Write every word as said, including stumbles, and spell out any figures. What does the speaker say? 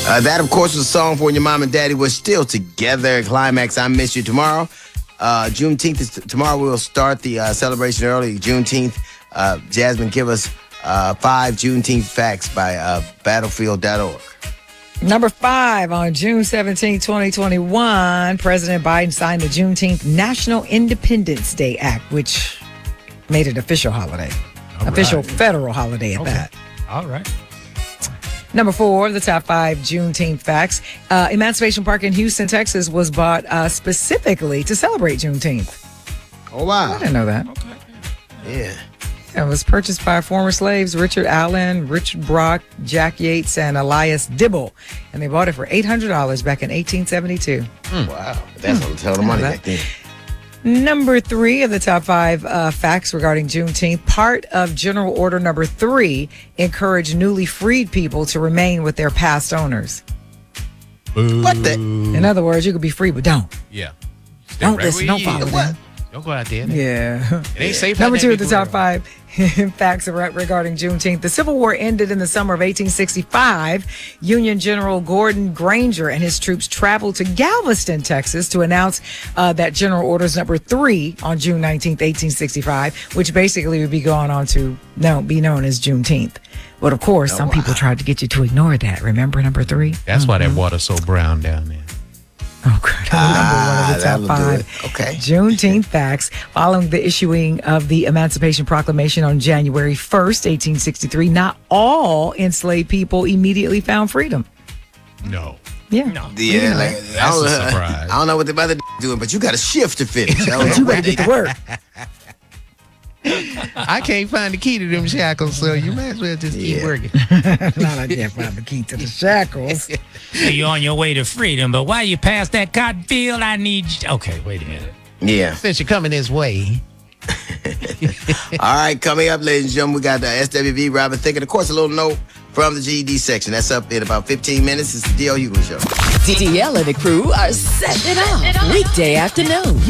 Uh, that, of course, was a song for when your mom and daddy were still together. Climax, I Miss You. Tomorrow, uh, Juneteenth is t- tomorrow we'll start the uh, celebration early. Juneteenth. Uh, Jasmine, give us uh, five Juneteenth facts by uh, battlefield dot org. Number five, on June seventeenth, twenty twenty-one, President Biden signed the Juneteenth National Independence Day Act, which made it official holiday. All official right. federal holiday at Okay. that. All right. Number four, the top five Juneteenth facts. Uh, Emancipation Park in Houston, Texas was bought uh, specifically to celebrate Juneteenth. Oh, wow. I didn't know that. Yeah. It was purchased by former slaves Richard Allen, Richard Brock, Jack Yates, and Elias Dibble. And they bought it for eight hundred dollars back in eighteen seventy-two. Wow. That's a ton of money back then. Number three of the top five uh, facts regarding Juneteenth. Part of General Order Number Three encouraged newly freed people to remain with their past owners. Boo. What the? In other words, you could be free, but don't. Yeah. Stay Don't right listen. where Don't you follow is. them. Don't go out there. Yeah. It ain't safe. Number out two there of the top everywhere. five facts re- regarding Juneteenth. The Civil War ended in the summer of eighteen sixty-five. Union General Gordon Granger and his troops traveled to Galveston, Texas to announce uh, that General Orders Number Three on June nineteenth, eighteen sixty-five, which basically would be going on to no, be known as Juneteenth. But of course, some people tried to get you to ignore that. Remember number three? That's why that water's so brown down there. Oh, good. Ah, Number one of the top that'll do five. it. Okay. Juneteenth facts. Following the issuing of the Emancipation Proclamation on January first, eighteen sixty-three, not all enslaved people immediately found freedom. No. Yeah. No. Yeah, like, I, That's don't, a surprise. I don't know what the other doing, but you got a shift to finish. I don't But know you better get to work. I can't find the key to them shackles, so you might as well just keep Yeah. working. Not I can't find the key to the shackles. So you're on your way to freedom, but while you pass that cotton field, I need you. Okay, wait a minute. Yeah. Since you're coming this way. All right, coming up, ladies and gentlemen, we got the S W V Robin Thicke, and of course, a little note from the G E D section. That's up in about fifteen minutes. It's the D L Hughley Show. D L and the crew are setting it off weekday afternoon.